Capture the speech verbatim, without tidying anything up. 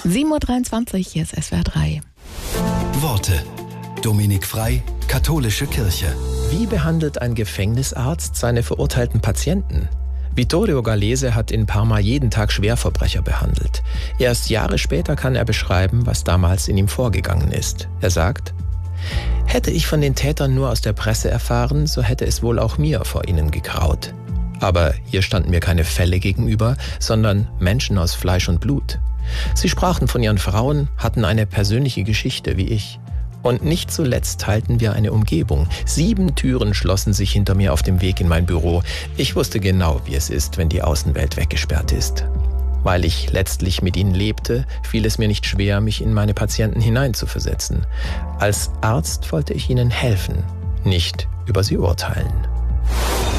sieben Uhr dreiundzwanzig, hier ist S W R drei. Worte. Dominik Frei, Katholische Kirche. Wie behandelt ein Gefängnisarzt seine verurteilten Patienten? Vittorio Gallese hat in Parma jeden Tag Schwerverbrecher behandelt. Erst Jahre später kann er beschreiben, was damals in ihm vorgegangen ist. Er sagt: Hätte ich von den Tätern nur aus der Presse erfahren, so hätte es wohl auch mir vor ihnen gegraut. Aber hier standen mir keine Fälle gegenüber, sondern Menschen aus Fleisch und Blut. Sie sprachen von ihren Frauen, hatten eine persönliche Geschichte wie ich. Und nicht zuletzt teilten wir eine Umgebung. Sieben Türen schlossen sich hinter mir auf dem Weg in mein Büro. Ich wusste genau, wie es ist, wenn die Außenwelt weggesperrt ist. Weil ich letztlich mit ihnen lebte, fiel es mir nicht schwer, mich in meine Patienten hineinzuversetzen. Als Arzt wollte ich ihnen helfen, nicht über sie urteilen.